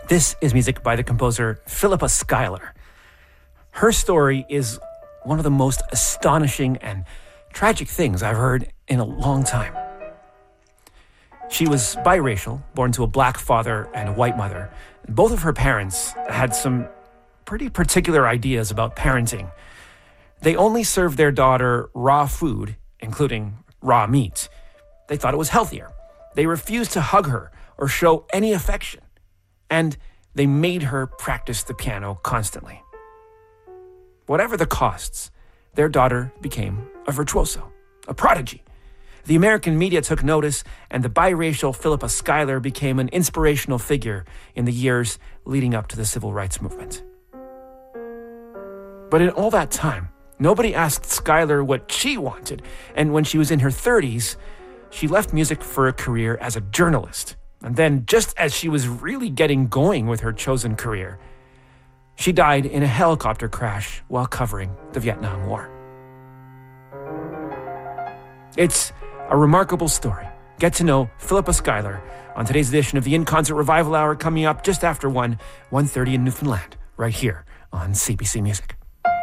This is music by the composer Philippa Schuyler. Her story is one of the most astonishing and tragic things I've heard in a long time. She was biracial, born to a black father and a white mother. Both of her parents had some pretty particular ideas about parenting. They only served their daughter raw food, including raw meat. They thought it was healthier. They refused to hug her or show any affection. And they made her practice the piano constantly. Whatever the costs, their daughter became a virtuoso, a prodigy. The American media took notice, and the biracial Philippa Schuyler became an inspirational figure in the years leading up to the civil rights movement. But in all that time, nobody asked Schuyler what she wanted, and when she was in her 30s, she left music for a career as a journalist. And then, just as she was really getting going with her chosen career, she died in a helicopter crash while covering the Vietnam War. It's a remarkable story. Get to know Philippa Schuyler on today's edition of the In Concert Revival Hour, coming up just after 1:30 in Newfoundland, right here on CBC Music.